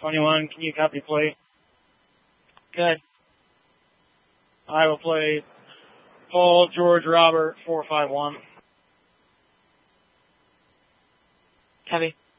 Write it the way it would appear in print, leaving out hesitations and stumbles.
21, can you copy play? Good. I will play Paul George Robert 451. Copy.